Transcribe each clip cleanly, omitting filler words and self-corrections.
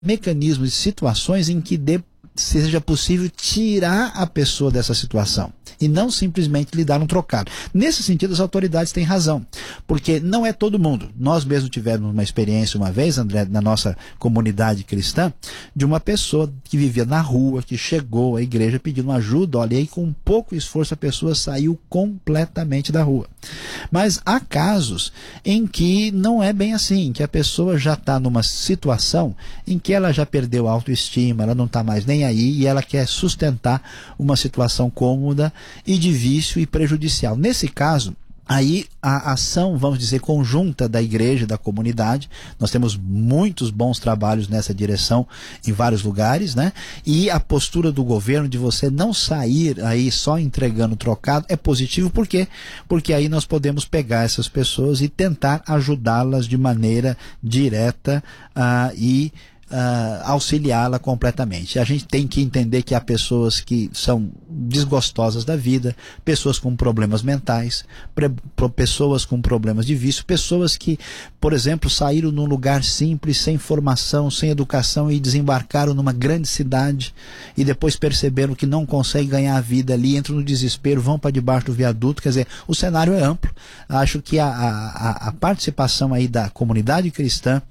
mecanismos e situações em que seja possível tirar a pessoa dessa situação e não simplesmente lhe dar um trocado. Nesse sentido, as autoridades têm razão, porque não é todo mundo. Nós mesmos tivemos uma experiência uma vez, André, na nossa comunidade cristã, de uma pessoa que vivia na rua, que chegou à igreja pedindo ajuda, olha, e aí com pouco esforço a pessoa saiu completamente da rua. Mas há casos em que não é bem assim, que a pessoa já está numa situação em que ela já perdeu a autoestima, ela não está mais nem aí e ela quer sustentar uma situação cômoda e de vício e prejudicial. Nesse caso, aí a ação, vamos dizer, conjunta da igreja, da comunidade, nós temos muitos bons trabalhos nessa direção em vários lugares, né? E a postura do governo de você não sair aí só entregando trocado é positivo, por quê? Porque aí nós podemos pegar essas pessoas e tentar ajudá-las de maneira direta e auxiliá-la completamente. A gente tem que entender que há pessoas que são desgostosas da vida, pessoas com problemas mentais, pessoas com problemas de vício, pessoas que, por exemplo, saíram num lugar simples, sem formação, sem educação e desembarcaram numa grande cidade e depois perceberam que não conseguem ganhar a vida ali, entram no desespero, vão para debaixo do viaduto. Quer dizer, o cenário é amplo. Acho que a participação aí da comunidade cristã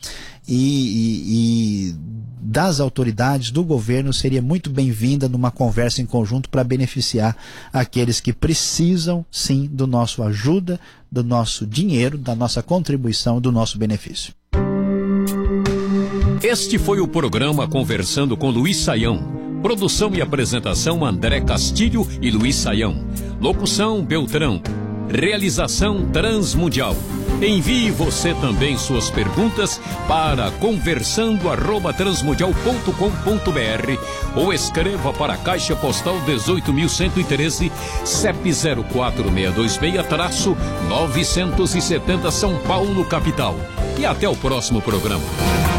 e das autoridades, do governo, seria muito bem-vinda numa conversa em conjunto para beneficiar aqueles que precisam, sim, do nosso ajuda, do nosso dinheiro, da nossa contribuição, do nosso benefício. Este foi o programa Conversando com Luiz Saião. Produção e apresentação André Castilho e Luiz Saião. Locução Beltrão. Realização Transmundial. Envie você também suas perguntas para conversando@transmundial.com.br ou escreva para a Caixa Postal 18.113, CEP 04626-970 São Paulo, capital. E até o próximo programa.